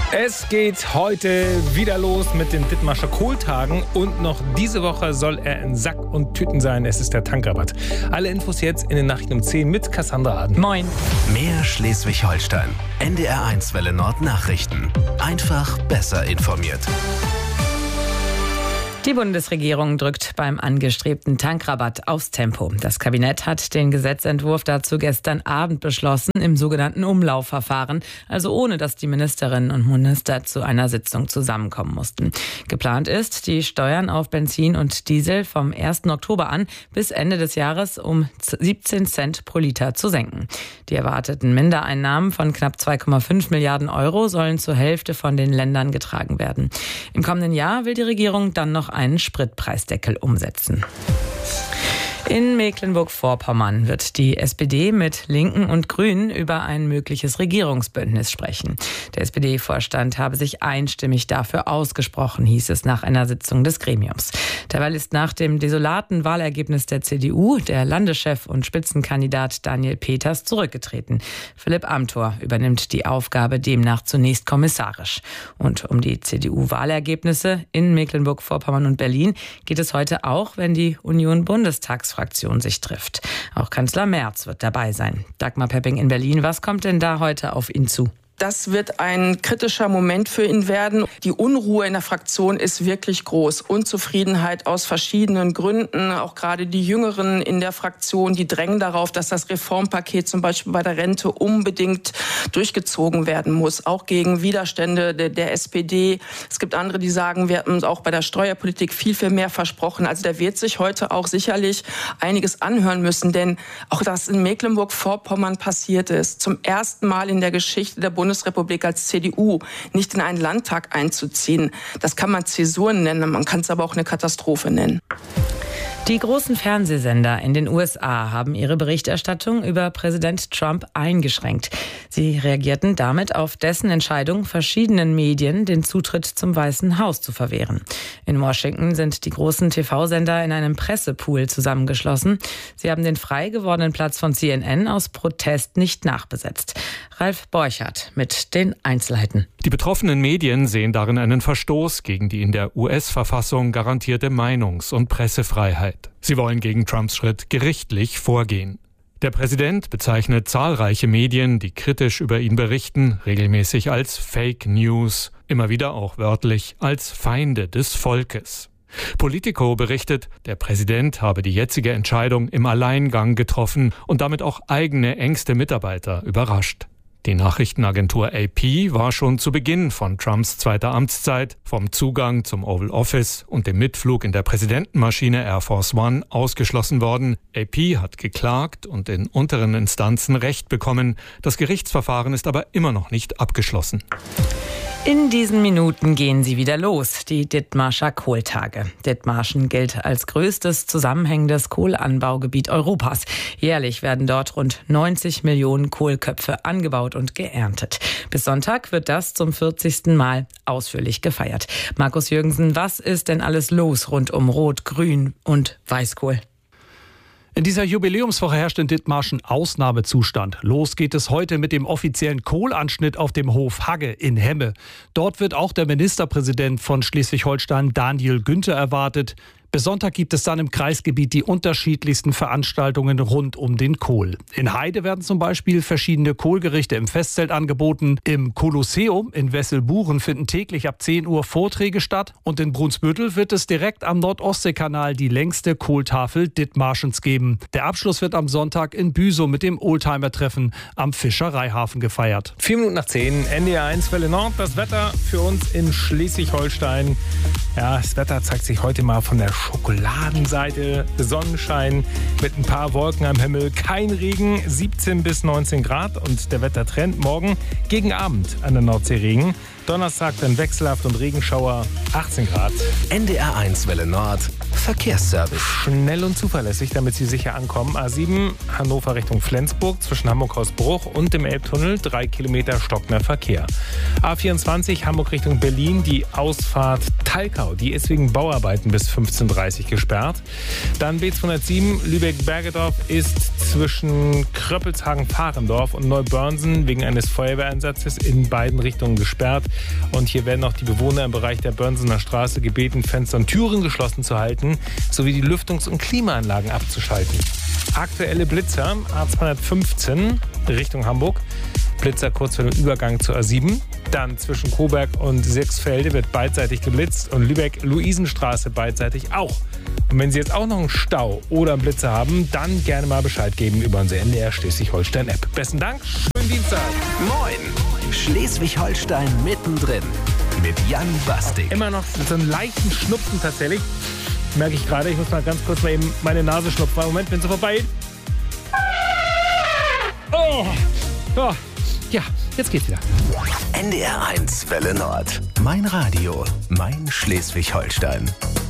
Es geht heute wieder los mit den Dithmarscher Kohltagen und noch diese Woche soll er in Sack und Tüten sein. Es ist der Tankrabatt. Alle Infos jetzt in den Nachrichten um 10 mit Cassandra Aden. Moin. Mehr Schleswig-Holstein. NDR1 Welle Nord Nachrichten. Einfach besser informiert. Die Bundesregierung drückt beim angestrebten Tankrabatt aufs Tempo. Das Kabinett hat den Gesetzentwurf dazu gestern Abend beschlossen im sogenannten Umlaufverfahren, also ohne dass die Ministerinnen und Minister zu einer Sitzung zusammenkommen mussten. Geplant ist, die Steuern auf Benzin und Diesel vom 1. Oktober an bis Ende des Jahres um 17 Cent pro Liter zu senken. Die erwarteten Mindereinnahmen von knapp 2,5 Milliarden Euro sollen zur Hälfte von den Ländern getragen werden. Im kommenden Jahr will die Regierung dann noch einen Spritpreisdeckel umsetzen. In Mecklenburg-Vorpommern wird die SPD mit Linken und Grünen über ein mögliches Regierungsbündnis sprechen. Der SPD-Vorstand habe sich einstimmig dafür ausgesprochen, hieß es nach einer Sitzung des Gremiums. Derweil ist nach dem desolaten Wahlergebnis der CDU der Landeschef und Spitzenkandidat Daniel Peters zurückgetreten. Philipp Amthor übernimmt die Aufgabe demnach zunächst kommissarisch. Und um die CDU-Wahlergebnisse in Mecklenburg-Vorpommern und Berlin geht es heute auch, wenn die Union-Bundestagsfraktion sich trifft. Auch Kanzler Merz wird dabei sein. Dagmar Pepping in Berlin, was kommt denn da heute auf ihn zu? Das wird ein kritischer Moment für ihn werden. Die Unruhe in der Fraktion ist wirklich groß. Unzufriedenheit aus verschiedenen Gründen. Auch gerade die Jüngeren in der Fraktion, die drängen darauf, dass das Reformpaket zum Beispiel bei der Rente unbedingt durchgezogen werden muss. Auch gegen Widerstände der SPD. Es gibt andere, die sagen, wir hatten uns auch bei der Steuerpolitik viel mehr versprochen. Also der wird sich heute auch sicherlich einiges anhören müssen. Denn auch das in Mecklenburg-Vorpommern passiert ist. Zum ersten Mal in der Geschichte der Bundesrepublik als CDU nicht in einen Landtag einzuziehen. Das kann man Zäsuren nennen, man kann es aber auch eine Katastrophe nennen. Die großen Fernsehsender in den USA haben ihre Berichterstattung über Präsident Trump eingeschränkt. Sie reagierten damit auf dessen Entscheidung, verschiedenen Medien den Zutritt zum Weißen Haus zu verwehren. In Washington sind die großen TV-Sender in einem Pressepool zusammengeschlossen. Sie haben den frei gewordenen Platz von CNN aus Protest nicht nachbesetzt. Ralf Borchardt mit den Einzelheiten. Die betroffenen Medien sehen darin einen Verstoß gegen die in der US-Verfassung garantierte Meinungs- und Pressefreiheit. Sie wollen gegen Trumps Schritt gerichtlich vorgehen. Der Präsident bezeichnet zahlreiche Medien, die kritisch über ihn berichten, regelmäßig als Fake News, immer wieder auch wörtlich als Feinde des Volkes. Politico berichtet, der Präsident habe die jetzige Entscheidung im Alleingang getroffen und damit auch eigene engste Mitarbeiter überrascht. Die Nachrichtenagentur AP war schon zu Beginn von Trumps zweiter Amtszeit vom Zugang zum Oval Office und dem Mitflug in der Präsidentenmaschine Air Force One ausgeschlossen worden. AP hat geklagt und in unteren Instanzen Recht bekommen. Das Gerichtsverfahren ist aber immer noch nicht abgeschlossen. In diesen Minuten gehen sie wieder los, die Dithmarscher Kohltage. Dithmarschen gilt als größtes zusammenhängendes Kohlanbaugebiet Europas. Jährlich werden dort rund 90 Millionen Kohlköpfe angebaut und geerntet. Bis Sonntag wird das zum 40. Mal ausführlich gefeiert. Markus Jürgensen, was ist denn alles los rund um Rot, Grün und Weißkohl? In dieser Jubiläumswoche herrscht in Dithmarschen Ausnahmezustand. Los geht es heute mit dem offiziellen Kohlanschnitt auf dem Hof Hagge in Hemme. Dort wird auch der Ministerpräsident von Schleswig-Holstein, Daniel Günther, erwartet. Bis Sonntag gibt es dann im Kreisgebiet die unterschiedlichsten Veranstaltungen rund um den Kohl. In Heide werden zum Beispiel verschiedene Kohlgerichte im Festzelt angeboten. Im Kolosseum in Wesselburen finden täglich ab 10 Uhr Vorträge statt. Und in Brunsbüttel wird es direkt am Nordostseekanal die längste Kohltafel Dithmarschens geben. Der Abschluss wird am Sonntag in Büsow mit dem Oldtimer-Treffen am Fischereihafen gefeiert. 4 Minuten nach 10, NDR1 Welle Nord. Das Wetter für uns in Schleswig-Holstein. Ja, das Wetter zeigt sich heute mal von der Schokoladenseite. Sonnenschein mit ein paar Wolken am Himmel. Kein Regen, 17 bis 19 Grad. Und der Wettertrend morgen gegen Abend an der Nordsee Regen. Donnerstag dann wechselhaft und Regenschauer, 18 Grad. NDR1 Welle Nord. Verkehrsservice. Schnell und zuverlässig, damit Sie sicher ankommen. A7 Hannover Richtung Flensburg zwischen Hamburg-Hausbruch und dem Elbtunnel 3 Kilometer stockender Verkehr. A24 Hamburg Richtung Berlin, die Ausfahrt Talkau, die ist wegen Bauarbeiten bis 15:30 Uhr gesperrt. Dann B207 Lübeck-Bergedorf ist zwischen Kröppelshagen-Fahrendorf und Neubörnsen wegen eines Feuerwehreinsatzes in beiden Richtungen gesperrt. Und hier werden auch die Bewohner im Bereich der Börnsener Straße gebeten, Fenster und Türen geschlossen zu halten, sowie die Lüftungs- und Klimaanlagen abzuschalten. Aktuelle Blitzer, A215 Richtung Hamburg. Blitzer kurz vor dem Übergang zur A7. Dann zwischen Coburg und Sechsfelde wird beidseitig geblitzt und Lübeck-Luisenstraße beidseitig auch. Und wenn Sie jetzt auch noch einen Stau oder einen Blitzer haben, dann gerne mal Bescheid geben über unsere NDR Schleswig-Holstein-App. Besten Dank, schönen Dienstag. Moin, Schleswig-Holstein mittendrin mit Jan Bastik. Immer noch so einen leichten Schnupfen tatsächlich. Merke ich gerade, ich muss mal ganz kurz mal eben meine Nase schnupfen. Moment, bin so vorbei. Oh. Oh. Ja, jetzt geht's wieder. NDR 1 Welle Nord. Mein Radio, mein Schleswig-Holstein.